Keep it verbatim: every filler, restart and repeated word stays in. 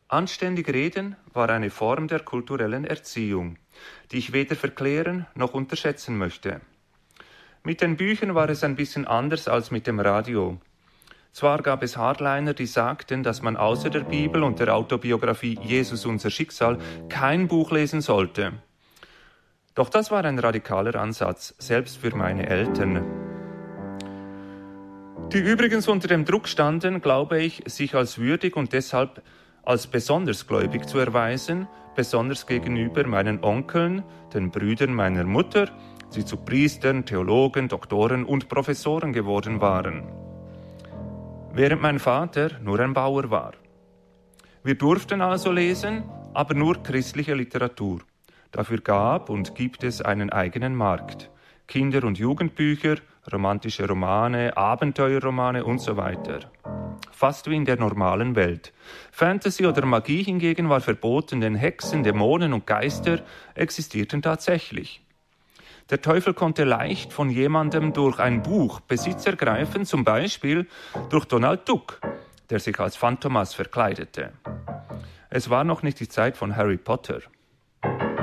Anständig reden war eine Form der kulturellen Erziehung, die ich weder verklären noch unterschätzen möchte. Mit den Büchern war es ein bisschen anders als mit dem Radio. Zwar gab es Hardliner, die sagten, dass man außer der Bibel und der Autobiografie Jesus unser Schicksal kein Buch lesen sollte. Doch das war ein radikaler Ansatz, selbst für meine Eltern. Die übrigens unter dem Druck standen, glaube ich, sich als würdig und deshalb als besonders gläubig zu erweisen, besonders gegenüber meinen Onkeln, den Brüdern meiner Mutter, die zu Priestern, Theologen, Doktoren und Professoren geworden waren, während mein Vater nur ein Bauer war. Wir durften also lesen, aber nur christliche Literatur. Dafür gab und gibt es einen eigenen Markt. Kinder- und Jugendbücher, romantische Romane, Abenteuerromane und so weiter. Fast wie in der normalen Welt. Fantasy oder Magie hingegen war verboten, denn Hexen, Dämonen und Geister existierten tatsächlich. Der Teufel konnte leicht von jemandem durch ein Buch Besitz ergreifen, zum Beispiel durch Donald Duck, der sich als Phantomas verkleidete. Es war noch nicht die Zeit von Harry Potter.